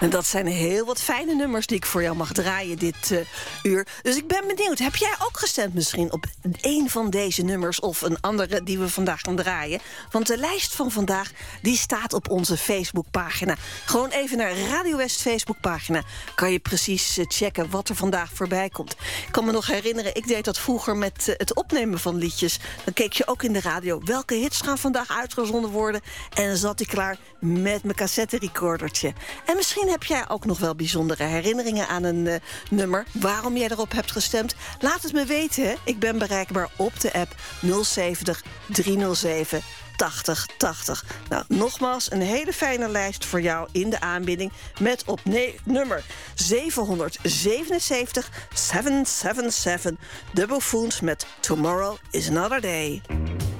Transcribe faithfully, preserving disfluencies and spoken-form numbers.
En dat zijn heel wat fijne nummers die ik voor jou mag draaien dit uh, uur. Dus ik ben benieuwd, heb jij ook gestemd misschien op een van deze nummers of een andere die we vandaag gaan draaien? Want de lijst van vandaag die staat op onze Facebookpagina. Gewoon even naar Radio West Facebookpagina. Kan je precies uh, checken wat er vandaag voorbij komt. Ik kan me nog herinneren, ik deed dat vroeger met uh, het opnemen van liedjes. Dan keek je ook in de radio welke hits gaan vandaag uitgezonden worden. En dan zat ik klaar met mijn cassette-recordertje. En misschien heb jij ook nog wel bijzondere herinneringen aan een uh, nummer. Waarom jij erop hebt gestemd? Laat het me weten. Hè? Ik ben bereikbaar op de app nul zeventig driehonderdzeven tachtig tachtig. Nou, nogmaals, een hele fijne lijst voor jou in de aanbieding met op ne- nummer zevenhonderdzevenenzeventig zevenhonderdzevenenzeventig de Buffoons met Tomorrow is Another Day.